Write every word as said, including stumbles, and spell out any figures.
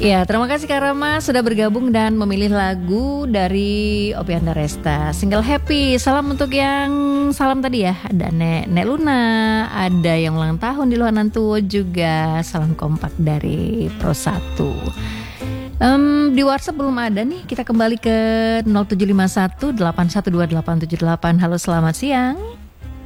Ya, terima kasih Kak Rama sudah bergabung dan memilih lagu dari Oppie Andaresta, single Happy. Salam untuk yang salam tadi ya, ada Nek, Nek Luna, ada yang ulang tahun di luar Nantuo juga. Salam kompak dari Pro satu. Um, di WhatsApp belum ada nih. Kita kembali ke nol tujuh lima satu delapan satu dua delapan tujuh delapan. Halo, selamat siang.